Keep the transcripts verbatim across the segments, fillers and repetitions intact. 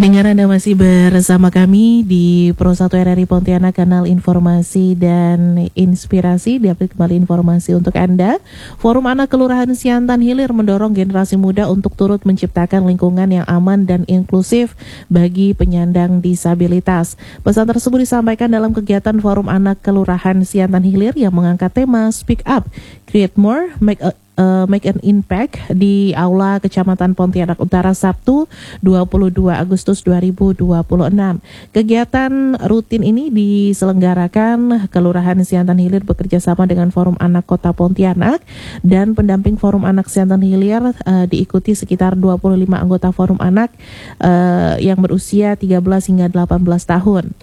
Pendengar, Anda masih bersama kami di Pro satu R R I Pontianak, kanal informasi dan inspirasi. Diupdate kembali informasi untuk Anda. Forum Anak Kelurahan Siantan Hilir mendorong generasi muda untuk turut menciptakan lingkungan yang aman dan inklusif bagi penyandang disabilitas. Pesan tersebut disampaikan dalam kegiatan Forum Anak Kelurahan Siantan Hilir yang mengangkat tema Speak Up, Create More, Make a Uh, make an impact di Aula Kecamatan Pontianak Utara Sabtu dua puluh dua Agustus dua ribu dua puluh enam. Kegiatan rutin ini diselenggarakan Kelurahan Siantan Hilir bekerja sama dengan Forum Anak Kota Pontianak, dan pendamping Forum Anak Siantan Hilir uh, diikuti sekitar dua puluh lima anggota Forum Anak uh, yang berusia tiga belas hingga delapan belas tahun.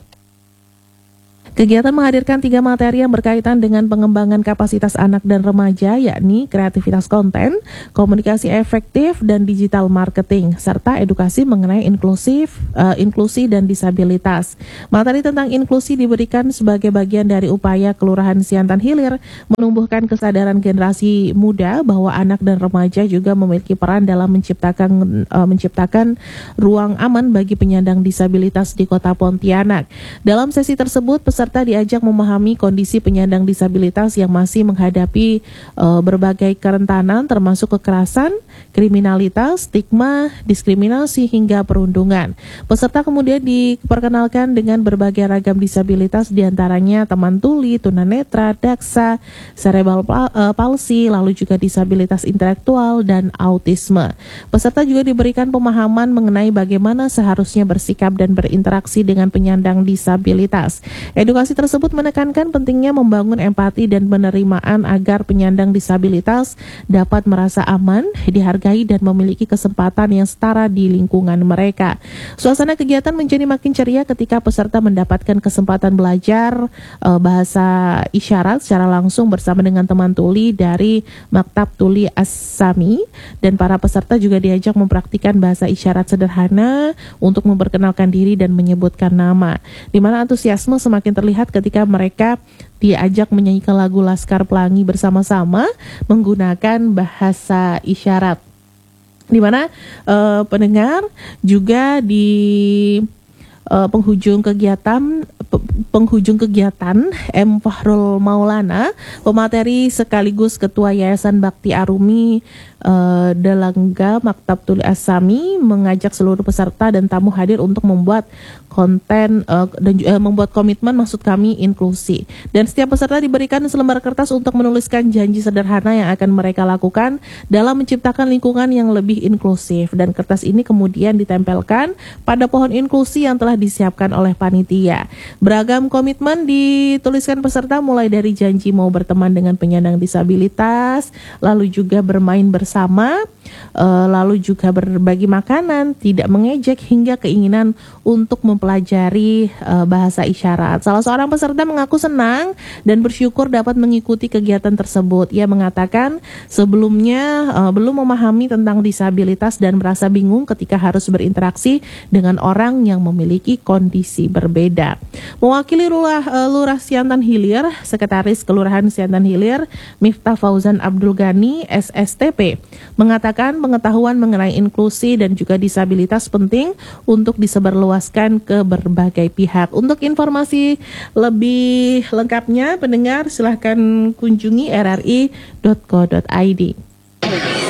Kegiatan menghadirkan tiga materi yang berkaitan dengan pengembangan kapasitas anak dan remaja, yakni kreativitas konten, komunikasi efektif, dan digital marketing, serta edukasi mengenai inklusif, uh, inklusi dan disabilitas. Materi tentang inklusi diberikan sebagai bagian dari upaya Kelurahan Siantan Hilir menumbuhkan kesadaran generasi muda bahwa anak dan remaja juga memiliki peran dalam menciptakan uh, menciptakan ruang aman bagi penyandang disabilitas di Kota Pontianak. Dalam sesi tersebut, peserta diajak memahami kondisi penyandang disabilitas yang masih menghadapi uh, berbagai kerentanan termasuk kekerasan, kriminalitas, stigma, diskriminasi hingga perundungan. Peserta kemudian diperkenalkan dengan berbagai ragam disabilitas, diantaranya teman tuli, tunanetra, daksa, cerebral palsy, lalu juga disabilitas intelektual dan autisme. Peserta juga diberikan pemahaman mengenai bagaimana seharusnya bersikap dan berinteraksi dengan penyandang disabilitas. Edukasi tersebut menekankan pentingnya membangun empati dan penerimaan agar penyandang disabilitas dapat merasa aman, dihargai, dan memiliki kesempatan yang setara di lingkungan mereka. Suasana kegiatan menjadi makin ceria ketika peserta mendapatkan kesempatan belajar uh, bahasa isyarat secara langsung bersama dengan teman tuli dari Maktab Tuli As-Sami, dan para peserta juga diajak mempraktikkan bahasa isyarat sederhana untuk memperkenalkan diri dan menyebutkan nama, di mana antusiasme semakin terlihat ketika mereka diajak menyanyikan lagu Laskar Pelangi bersama-sama menggunakan bahasa isyarat, di mana uh, pendengar juga di uh, penghujung kegiatan penghujung kegiatan M. Fahrul Maulana, pemateri sekaligus Ketua Yayasan Bakti Arumi uh, Delangga Maktab Tuli As-Sami, mengajak seluruh peserta dan tamu hadir untuk membuat konten uh, dan uh, membuat komitmen, maksud kami, inklusi. Dan setiap peserta diberikan selembar kertas untuk menuliskan janji sederhana yang akan mereka lakukan dalam menciptakan lingkungan yang lebih inklusif. Dan kertas ini kemudian ditempelkan pada pohon inklusi yang telah disiapkan oleh panitia. Beragam komitmen dituliskan peserta, mulai dari janji mau berteman dengan penyandang disabilitas, lalu juga bermain bersama, uh, lalu juga berbagi makanan, tidak mengejek, hingga keinginan untuk mempelajari uh, bahasa isyarat. Salah seorang peserta mengaku senang dan bersyukur dapat mengikuti kegiatan tersebut. Ia mengatakan sebelumnya uh, belum memahami tentang disabilitas dan merasa bingung ketika harus berinteraksi dengan orang yang memiliki kondisi berbeda. Mewakili Lurah, uh, Lurah Siantan Hilir, Sekretaris Kelurahan Siantan Hilir, Miftah Fauzan Abdul Ghani, S S T P, mengatakan pengetahuan mengenai inklusi dan juga disabilitas penting untuk disebarluaskan ke berbagai pihak. Untuk informasi lebih lengkapnya, pendengar silahkan kunjungi r r i dot co dot i d.